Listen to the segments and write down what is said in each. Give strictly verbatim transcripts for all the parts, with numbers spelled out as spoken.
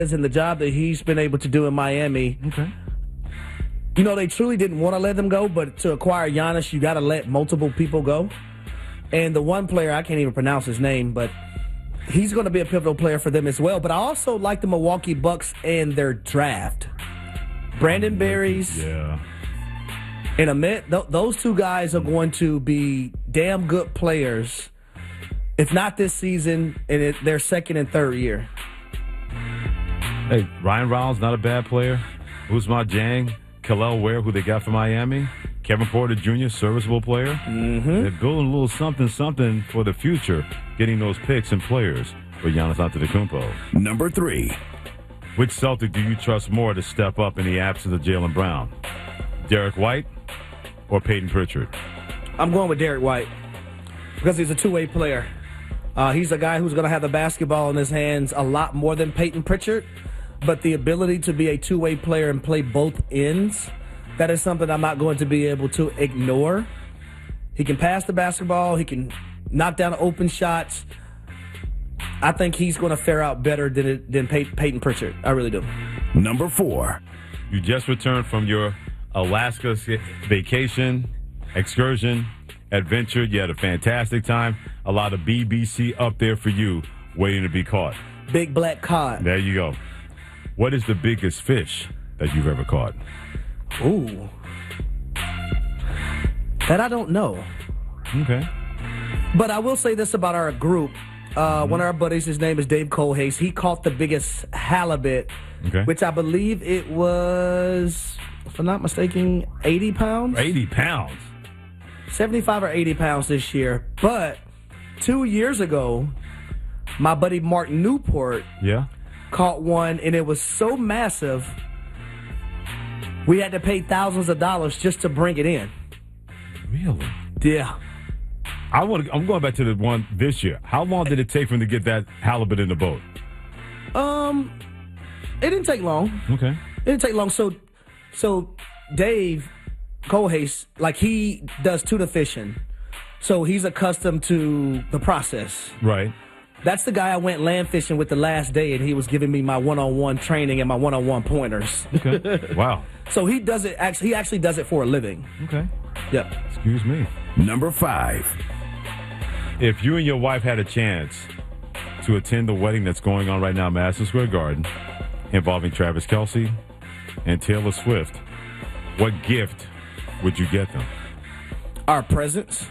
and the job that he's been able to do in Miami. Okay. You know, they truly didn't want to let them go, but to acquire Giannis, you got to let multiple people go. And the one player, I can't even pronounce his name, but he's going to be a pivotal player for them as well. But I also like the Milwaukee Bucks and their draft. Brandon Berries yeah. and Amit, th- those two guys are going to be damn good players, if not this season, in it, their second and third year. Hey, Ryan Reynolds, not a bad player. Ousmane Dieng, Kel'el Ware, who they got from Miami. Kevin Porter Junior, serviceable player. Mm-hmm. They're building a little something, something for the future, getting those picks and players for Giannis Antetokounmpo. Number three. Which Celtic do you trust more to step up in the absence of Jaylen Brown? Derek White or Peyton Pritchard? I'm going with Derek White because he's a two-way player. Uh, he's a guy who's going to have the basketball in his hands a lot more than Peyton Pritchard, but the ability to be a two-way player and play both ends, that is something I'm not going to be able to ignore. He can pass the basketball. He can knock down open shots. I think he's going to fare out better than than Pey- Peyton Pritchard. I really do. Number four. You just returned from your Alaska vacation, excursion, adventure. You had a fantastic time. A lot of B B C up there for you, waiting to be caught. Big black cod. There you go. What is the biggest fish that you've ever caught? Ooh. That I don't know. Okay. But I will say this about our group. Uh, mm-hmm. One of our buddies, his name is Dave Colhase. He caught the biggest halibut, okay. which I believe it was, if I'm not mistaken, eighty pounds? eighty pounds? seventy-five or eighty pounds this year. But two years ago, my buddy Mark Newport yeah. caught one, and it was so massive, we had to pay thousands of dollars just to bring it in. Really? Yeah. I want. To, I'm going back to the one this year. How long did it take for him to get that halibut in the boat? Um, it didn't take long. Okay. It didn't take long. So, so Dave Colhase, like he does tuna fishing, so he's accustomed to the process. Right. That's the guy I went land fishing with the last day, and he was giving me my one-on-one training and my one-on-one pointers. Okay. Wow. So he does it. Actually, he actually does it for a living. Okay. Yep. Excuse me. Number five. If you and your wife had a chance to attend the wedding that's going on right now at Madison Square Garden involving Travis Kelce and Taylor Swift, what gift would you get them? Our presents.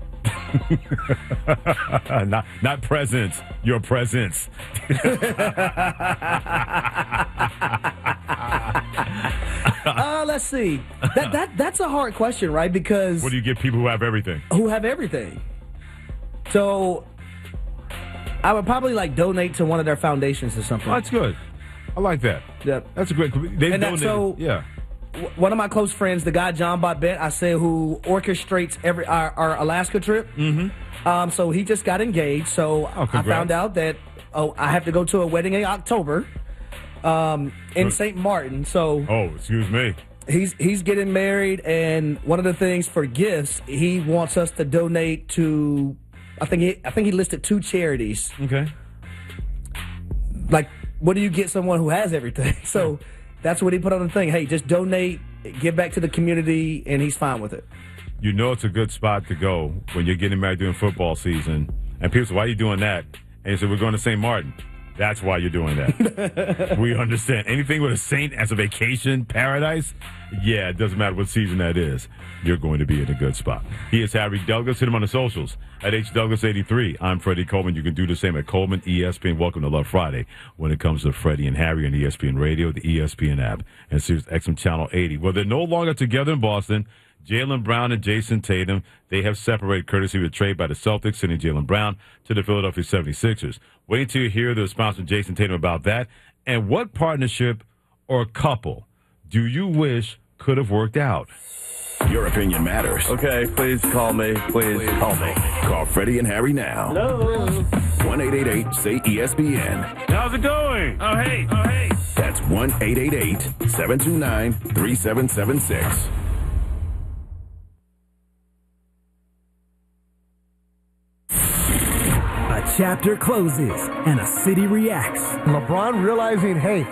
not not presents, your presents. uh, let's see. That that that's a hard question, right? Because what do you give people who have everything? Who have everything. So I would probably like donate to one of their foundations or something. Oh, that's good. I like that. Yep. That's a great. They've and donated. So, yeah. One of my close friends, the guy John Bobette, I say, who orchestrates every our, our Alaska trip. Mm-hmm. Um, so he just got engaged. So oh, I found out that oh, I have to go to a wedding in October, um, in Saint Martin. So oh, excuse me. He's he's getting married, and one of the things for gifts, he wants us to donate to. I think he I think he listed two charities. Okay. Like, what do you get someone who has everything? So. That's what he put on the thing. Hey, just donate, give back to the community, and he's fine with it. You know it's a good spot to go when you're getting married during football season. And people say, why are you doing that? And you say, we're going to Saint Martin. That's why you're doing that. We understand. Anything with a saint as a vacation paradise, yeah, it doesn't matter what season that is. You're going to be in a good spot. He is Harry Douglas. Hit him on the socials at H Douglas eighty-three. I'm Freddie Coleman. You can do the same at Coleman E S P N. Welcome to Love Friday when it comes to Freddie and Harry on E S P N Radio, the E S P N app, and Sirius X M Channel eighty. Well, they're no longer together in Boston. Jaylen Brown and Jason Tatum, they have separated courtesy of a trade by the Celtics, sending Jaylen Brown to the Philadelphia seventy-sixers. Wait until you hear the response from Jason Tatum about that. And what partnership or couple do you wish could have worked out? Your opinion matters. Okay, please call me. Please, please call me. Call Freddie and Harry now. Hello. one eight eight eight say E S P N. How's it going? Oh, hey. Oh, hey. That's one eight eight eight seven two nine three seven seven six. chapter closes and a city reacts. LeBron realizing, hey,